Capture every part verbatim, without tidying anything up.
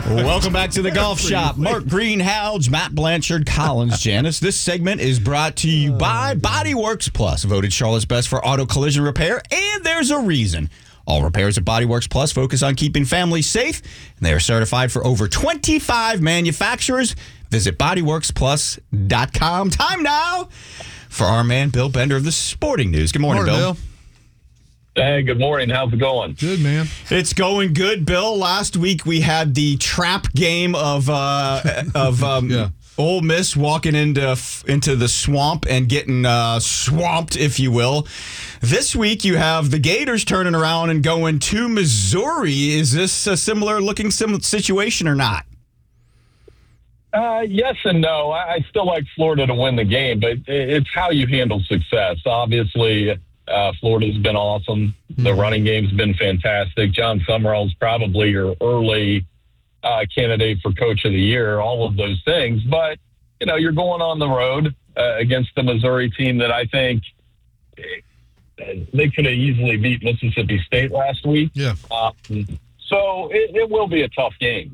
Welcome back to the Golf Shop. Mark Greenhalgh, Matt Blanchard, Collins Janice. This segment is brought to you by Bodyworks Plus, voted Charlotte's best for auto collision repair, and there's a reason. All repairs at Bodyworks Plus focus on keeping families safe, and they are certified for over twenty-five manufacturers. Visit bodyworks plus dot com. Time now for our man, Bill Bender of the Sporting News. Good morning, morning Bill. Bill. Hey, good morning. How's it going? Good, man. It's going good, Bill. Last week we had the trap game of uh, of um, yeah. Ole Miss walking into into the swamp and getting uh, swamped, if you will. This week you have the Gators turning around and going to Missouri. Is this a similar looking sim- situation or not? Uh, yes and no. I, I still like Florida to win the game, but it's how you handle success. Obviously, uh, Florida's been awesome. The running game's been fantastic. John Summerall's probably your early uh, candidate for Coach of the Year, all of those things. But, you know, you're going on the road uh, against the Missouri team that I think they could have easily beat Mississippi State last week. Yeah. Um, so it, it will be a tough game.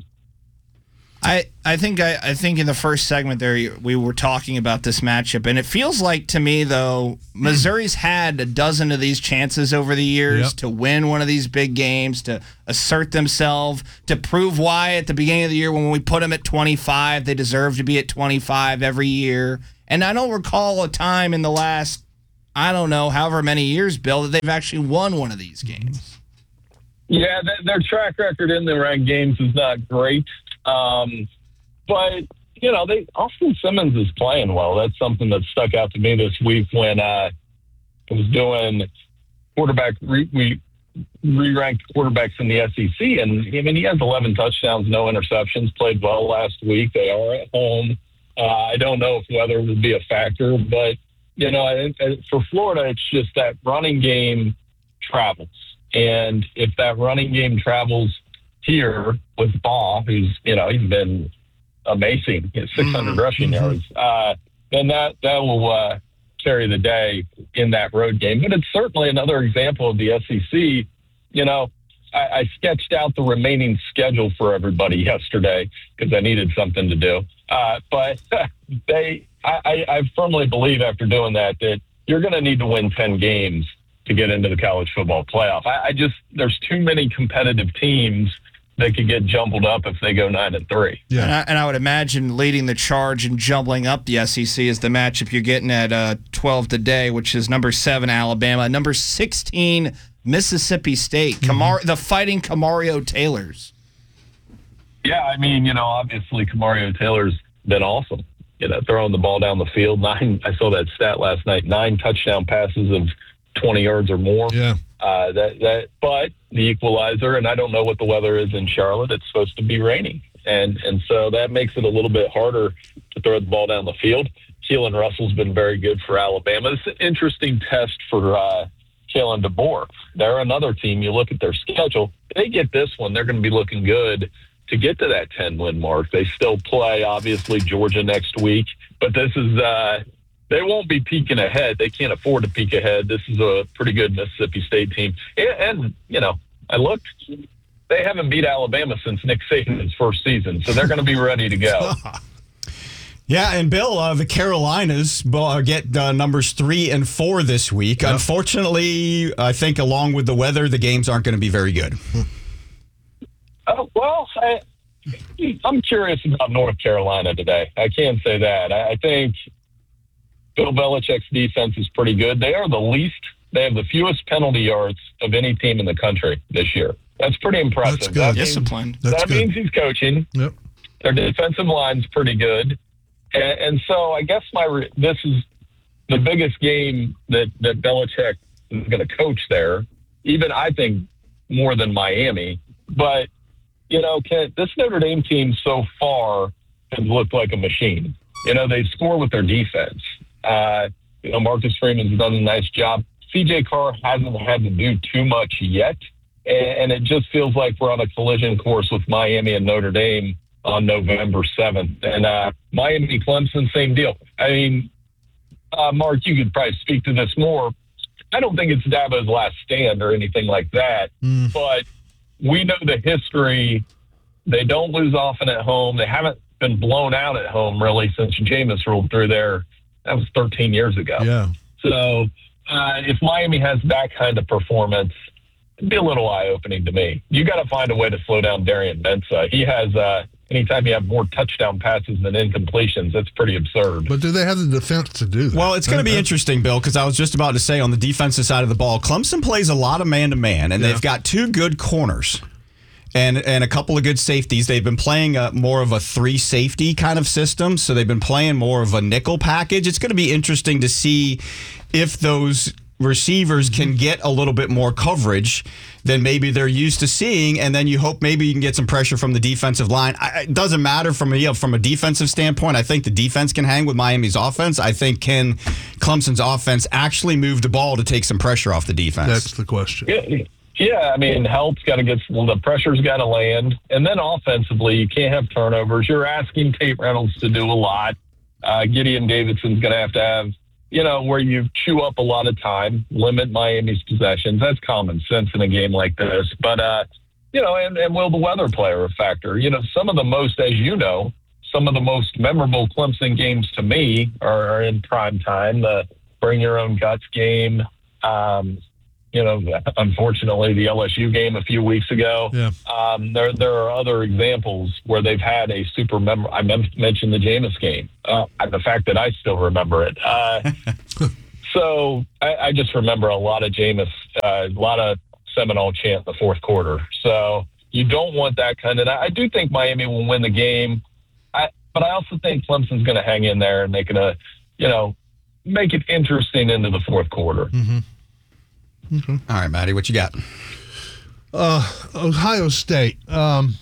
I, I think I, I think in the first segment there we were talking about this matchup, and it feels like to me though Missouri's had a dozen of these chances over the years yep. to win one of these big games, to assert themselves, to prove why at the beginning of the year when we put them at twenty-five they deserve to be at twenty-five every year. And I don't recall a time in the last I don't know however many years, Bill, that they've actually won one of these games. Yeah, th- their track record in the ranked games is not great. Um, but, you know, they Austin Simmons is playing well. That's something that stuck out to me this week when uh, I was doing quarterback, re- we re-ranked quarterbacks in the S E C. And, I mean, he has eleven touchdowns, no interceptions, played well last week. They are at home. Uh, I don't know if weather would be a factor, but, you know, I, I, for Florida, it's just that running game travels. And if that running game travels here with Baugh, who's, you know, he's been amazing, six hundred mm-hmm. rushing yards, uh, then that, that will uh, carry the day in that road game. But it's certainly another example of the S E C. You know, I, I sketched out the remaining schedule for everybody yesterday because I needed something to do. Uh, but they, I, I, I firmly believe after doing that, that you're going to need to win ten games to get into the college football playoff. I, I just, there's too many competitive teams that could get jumbled up if they go nine and three. Yeah, and I, and I would imagine leading the charge and jumbling up the S E C is the matchup you're getting at uh, twelve today, which is number seven Alabama, number sixteen Mississippi State, mm-hmm. Camar- the Fighting Camario Taylors. Yeah, I mean, you know, obviously Camario Taylor's been awesome. You know, throwing the ball down the field. Nine. I saw that stat last night. Nine touchdown passes of twenty yards or more. Yeah. Uh, that that, but the equalizer, and I don't know what the weather is in Charlotte. It's supposed to be raining, and and so that makes it a little bit harder to throw the ball down the field. Keelan Russell's been very good for Alabama. It's an interesting test for uh, Kalen DeBoer. They're another team. You look at their schedule. They get this one, they're going to be looking good to get to that ten-win mark. They still play, obviously, Georgia next week, but this is uh, – they won't be peeking ahead. They can't afford to peek ahead. This is a pretty good Mississippi State team. And, and, you know, I looked. They haven't beat Alabama since Nick Saban's first season, so they're going to be ready to go. Yeah, and Bill, uh, the Carolinas uh, get uh, numbers three and four this week. Yep. Unfortunately, I think along with the weather, the games aren't going to be very good. Oh, well, I, I'm curious about North Carolina today. I can say that. I, I think Bill Belichick's defense is pretty good. They are the least, they have the fewest penalty yards of any team in the country this year. That's pretty impressive. That's good. That Disciplined. Means, That's that good. means he's coaching. Yep. Their defensive line's pretty good. And, and so I guess my re- this is the biggest game that, that Belichick is going to coach there, even I think more than Miami. But, you know, can, this Notre Dame team so far has looked like a machine. You know, they score with their defense. Uh, you know, Marcus Freeman's done a nice job. C J Carr hasn't had to do too much yet, and, and it just feels like we're on a collision course with Miami and Notre Dame on November seventh. And uh, Miami, Clemson, same deal. I mean, uh, Mark, you could probably speak to this more. I don't think it's Dabo's last stand or anything like that, mm. but we know the history They don't lose often at home. They haven't been blown out at home really since Jameis rolled through there. That was thirteen years ago. Yeah. So uh, if Miami has that kind of performance, it'd be a little eye-opening to me. You got to find a way to slow down Darian Mensah. He has, uh, anytime you have more touchdown passes than incompletions, that's pretty absurd. But do they have the defense to do that? Well, it's going to be interesting, Bill, because I was just about to say on the defensive side of the ball, Clemson plays a lot of man-to-man, and Yeah. they've got two good corners and and a couple of good safeties. They've been playing a, more of a three-safety kind of system, so they've been playing more of a nickel package. It's going to be interesting to see if those receivers can get a little bit more coverage than maybe they're used to seeing, and then you hope maybe you can get some pressure from the defensive line. I, it doesn't matter from a, you know, from a defensive standpoint. I think the defense can hang with Miami's offense. I think can Clemson's offense actually move the ball to take some pressure off the defense? That's the question. Yeah, yeah, I mean, help's got to get, well, the pressure's got to land. And then offensively, you can't have turnovers. You're asking Tate Reynolds to do a lot. Uh, Gideon Davidson's going to have to have, you know, where you chew up a lot of time, limit Miami's possessions. That's common sense in a game like this. But, uh, you know, and, and will the weather play a factor? You know, some of the most, as you know, some of the most memorable Clemson games to me are, are in prime time. The bring your own guts game. Um, you know, unfortunately, the L S U game a few weeks ago. Yeah. Um, there, there are other examples where they've had a super mem- I mem- mentioned the Jameis game. Uh, the fact that I still remember it. Uh, so I, I just remember a lot of Jameis, uh, a lot of Seminole chant in the fourth quarter. So you don't want that kind of. I do think Miami will win the game, I, but I also think Clemson's going to hang in there and they're going to, you know, make it interesting into the fourth quarter. Mm-hmm. Okay. All right, Maddie, what you got? Uh, Ohio State. Um,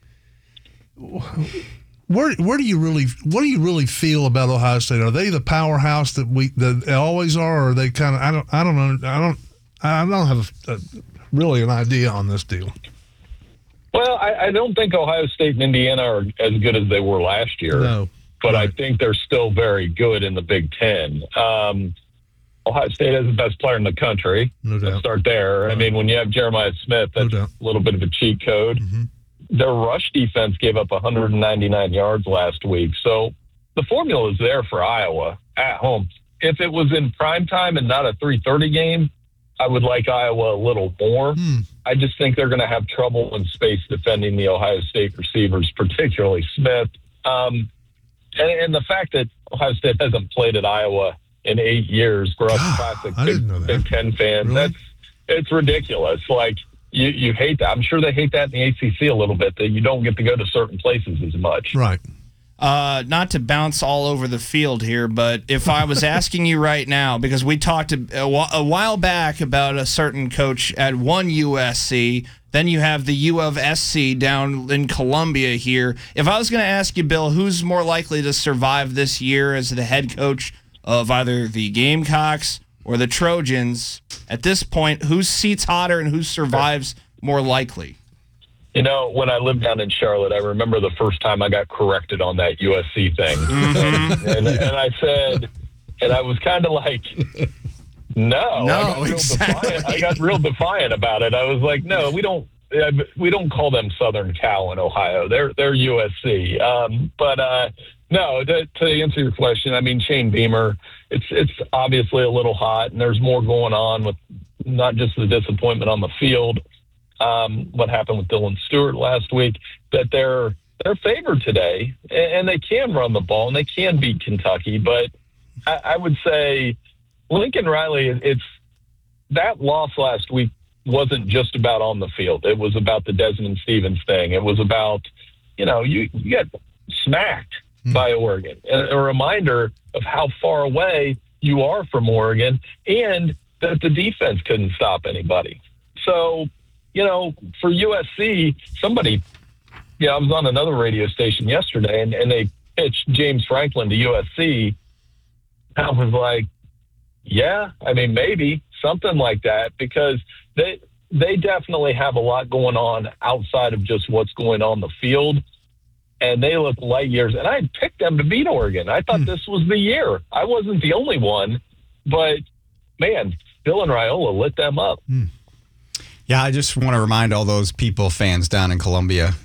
where where do you really what do you really feel about Ohio State? Are they the powerhouse that we that they always are, or are they kind of I don't I don't know I don't I don't have a, a, really an idea on this deal. Well, I, I don't think Ohio State and Indiana are as good as they were last year. No, but right. I think they're still very good in the Big Ten. Um, Ohio State has the best player in the country. No doubt. Let's start there. Right. I mean, when you have Jeremiah Smith, that's No doubt. a little bit of a cheat code. Mm-hmm. Their rush defense gave up one hundred ninety-nine yards last week. So the formula is there for Iowa at home. If it was in prime time and not a three thirty game, I would like Iowa a little more. Hmm. I just think they're going to have trouble in space defending the Ohio State receivers, particularly Smith. Um, and, and the fact that Ohio State hasn't played at Iowa in eight years for us God, classic I Big, didn't know that. Big Ten fans, Really? that's it's ridiculous. Like you, you hate that. I'm sure they hate that in the A C C a little bit, that you don't get to go to certain places as much. Right. Uh, not to bounce all over the field here, but if I was asking you right now, because we talked a, a wh- a while back about a certain coach at one U S C, then you have the U of S C down in Columbia here. If I was going to ask you, Bill, who's more likely to survive this year as the head coach of either the Gamecocks or the Trojans, at this point, whose seat's hotter and who survives more likely? You know, when I lived down in Charlotte, I remember the first time I got corrected on that U S C thing. Mm-hmm. and, and I said, and I was kind of like, no. No, I got real exactly. defiant. I got real defiant about it. I was like, no, we don't uh, we don't call them Southern Cal in Ohio. They're they're U S C. Um, but uh, no, to, to answer your question, I mean, Shane Beamer, it's it's obviously a little hot, and there's more going on with not just the disappointment on the field. Um, what happened with Dylan Stewart last week, that they're they're favored today, and, and they can run the ball, and they can beat Kentucky. But I, I would say Lincoln Riley, it's that loss last week wasn't just about on the field. It was about the Desmond Stevens thing. It was about, you know, you, you got smacked mm. by Oregon. And a reminder of how far away you are from Oregon, and that the defense couldn't stop anybody. So, you know, for U S C, somebody, yeah, I was on another radio station yesterday, and, and they pitched James Franklin to U S C. I was like, yeah, I mean, maybe something like that, because they they definitely have a lot going on outside of just what's going on the field, and they look light years. And I had picked them to beat Oregon. I thought mm. this was the year. I wasn't the only one, but man, Dylan Raiola lit them up. Mm. Yeah, I just want to remind all those people, fans down in Columbia,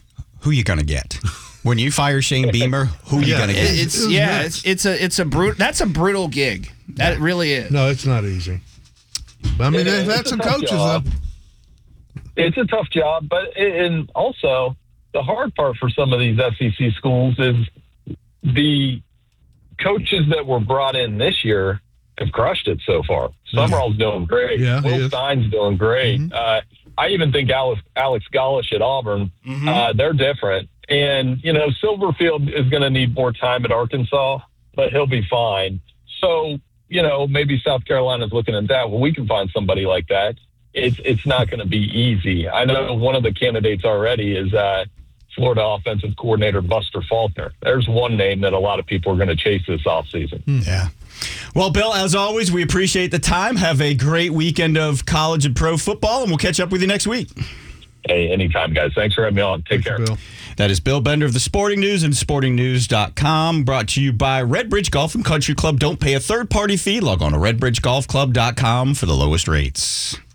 who you going to get? When you fire Shane Beamer, who you Yeah, going to It- get? it's It was yeah, nuts. it's it's a it's a brute. That's a brutal gig. That really is. No, it's not easy. But I mean, It- they've it's had a some tough coaches job. though. It's a tough job, but and also the hard part for some of these S E C schools is the coaches that were brought in this year have crushed it so far. Summerall's doing great. Yeah, he Will is. Stein's doing great. Mhm. Uh, I even think Alex, Alex Golish at Auburn, Mhm. uh, they're different. And, you know, Silverfield is going to need more time at Arkansas, but he'll be fine. So, you know, maybe South Carolina's looking at that. Well, we can find somebody like that. It's it's not going to be easy. I know one of the candidates already is uh, Florida offensive coordinator Buster Faulkner. There's one name that a lot of people are going to chase this offseason. Yeah. Well, Bill, as always, we appreciate the time. Have a great weekend of college and pro football, and we'll catch up with you next week. Hey, anytime, guys. Thanks for having me on. Take Thank you, care. Bill. That is Bill Bender of the Sporting News and sporting news dot com, brought to you by Redbridge Golf and Country Club. Don't pay a third-party fee. Log on to redbridge golf club dot com for the lowest rates.